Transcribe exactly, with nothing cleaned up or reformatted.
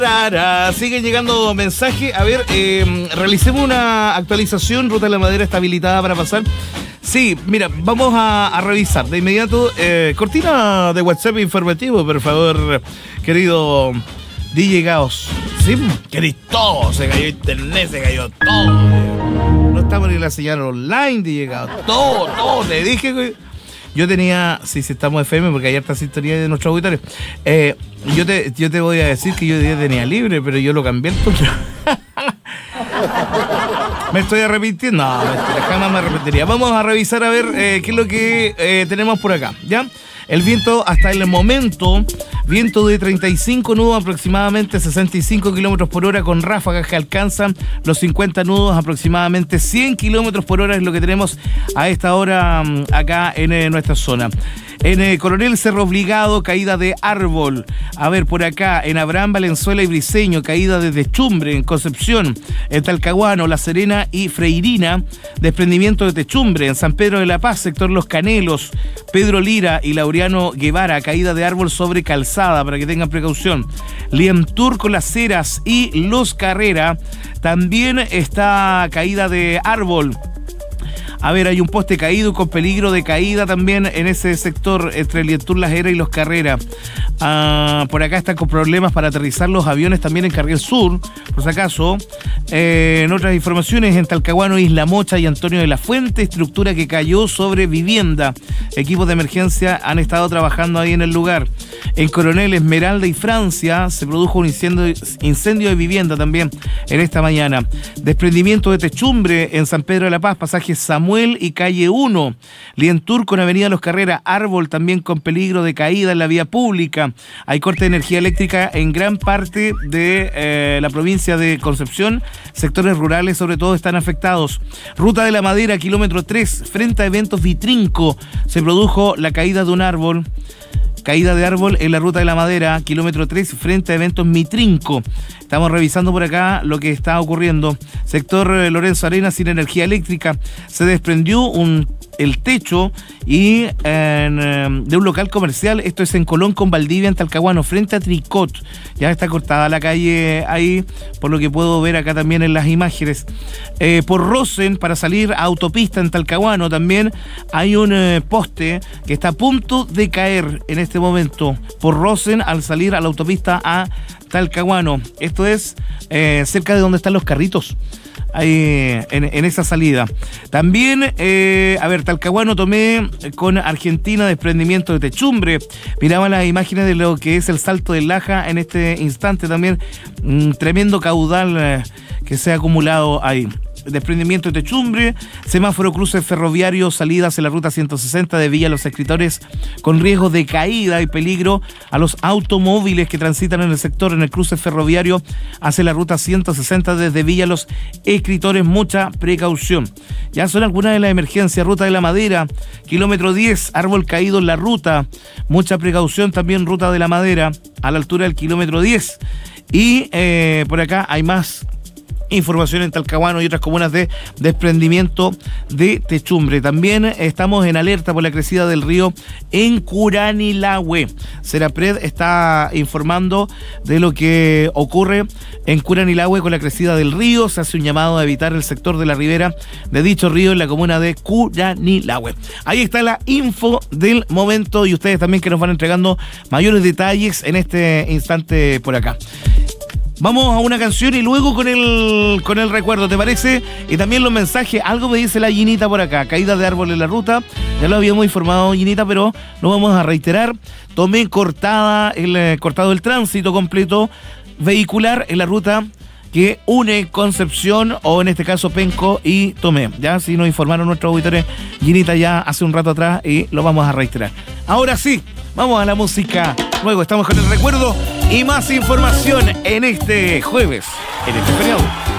Siguen llegando mensajes. A ver, eh, realicemos una actualización. Ruta de la Madera está habilitada para pasar. Sí, mira, vamos a, a revisar de inmediato. Eh, cortina de WhatsApp informativo, por favor, querido D J Gaos. Sí, querido, todo. Se cayó internet, se cayó todo. No estamos ni en la señal online, D J Gaos. Todo, todo. Te dije que yo tenía, sí, sí, estamos F M porque hay harta sintonía de nuestros auditores. Eh, yo, te, yo te voy a decir que yo tenía libre, pero yo lo cambié el turno. Me estoy arrepintiendo. No, mentira, jamás me arrepentiría. Vamos a revisar a ver eh, qué es lo que eh, tenemos por acá, ¿ya? El viento hasta el momento, viento de treinta y cinco nudos, aproximadamente sesenta y cinco kilómetros por hora, con ráfagas que alcanzan los cincuenta nudos, aproximadamente cien kilómetros por hora es lo que tenemos a esta hora acá en eh, nuestra zona. En eh, Coronel Cerro Obligado, caída de árbol. A ver, por acá, en Abraham, Valenzuela y Briceño, caída de techumbre. En Concepción, en Talcahuano, La Serena y Freirina, desprendimiento de techumbre. En San Pedro de la Paz, sector Los Canelos, Pedro Lira y Laureano Guevara, caída de árbol sobre calzada, para que tengan precaución. Lientur con Las Heras y Los Carrera, también está caída de árbol. A ver, hay un poste caído con peligro de caída también en ese sector entre Lientur, Las Heras y Los Carrera. Ah, por acá están con problemas para aterrizar los aviones también en Carriel Sur, por si acaso. Eh, en otras informaciones, en Talcahuano, Isla Mocha y Antonio de la Fuente, estructura que cayó sobre vivienda. Equipos de emergencia han estado trabajando ahí en el lugar. En Coronel, Esmeralda y Francia se produjo un incendio, incendio de vivienda también en esta mañana. Desprendimiento de techumbre en San Pedro de la Paz, pasaje Samuel y calle uno. Lientur con avenida Los Carreras, árbol también con peligro de caída en la vía pública. Hay corte de energía eléctrica en gran parte de eh, la provincia de Concepción. Sectores rurales sobre todo están afectados. Ruta de la Madera, kilómetro tres, frente a Eventos Vitrinco, se produjo la caída de un árbol. Caída de árbol en la Ruta de la Madera, kilómetro tres, frente a Eventos Mitrinco. Estamos revisando por acá lo que está ocurriendo. Sector Lorenzo Arenas sin energía eléctrica. Se desprendió un, el techo y en, de un local comercial. Esto es en Colón con Valdivia, en Talcahuano, frente a Tricot. Ya está cortada la calle ahí, por lo que puedo ver acá también en las imágenes. Eh, por Rosen, para salir a autopista en Talcahuano, también hay un eh, poste que está a punto de caer en este momento. Por Rosen, al salir a la autopista a Talcahuano. Esto es eh, cerca de donde están los carritos. Ahí, en, en esa salida. También, eh, a ver, Talcahuano tomé con Argentina, desprendimiento de techumbre. Miraba las imágenes de lo que es el Salto del Laja en este instante también. Un tremendo caudal eh, que se ha acumulado ahí. Desprendimiento de techumbre, semáforo cruce ferroviario, salidas en la ruta ciento sesenta de Villa Los Escritores con riesgo de caída y peligro a los automóviles que transitan en el sector en el cruce ferroviario hacia la ruta ciento sesenta desde Villa Los Escritores, mucha precaución. Ya son algunas de las emergencias. Ruta de la Madera, kilómetro diez, árbol caído en la ruta, mucha precaución también. Ruta de la Madera a la altura del kilómetro diez. Y eh, por acá hay más información en Talcahuano y otras comunas de desprendimiento de techumbre. También estamos en alerta por la crecida del río en Curanilahue. Serapred está informando de lo que ocurre en Curanilahue con la crecida del río. Se hace un llamado a evitar el sector de la ribera de dicho río en la comuna de Curanilahue. Ahí está la info del momento y ustedes también que nos van entregando mayores detalles en este instante por acá. Vamos a una canción y luego con el con el recuerdo, ¿te parece? Y también los mensajes. Algo me dice la Ginita por acá. Caída de árbol en la ruta. Ya lo habíamos informado, Ginita, pero lo vamos a reiterar. Tomé cortada el eh, cortado el tránsito completo vehicular en la ruta que une Concepción, o en este caso Penco y Tomé. Ya sí nos informaron nuestros auditores, Ginita, ya hace un rato atrás, y lo vamos a reiterar. Ahora sí, vamos a la música. Luego estamos con el recuerdo y más información en este jueves, en este feriado.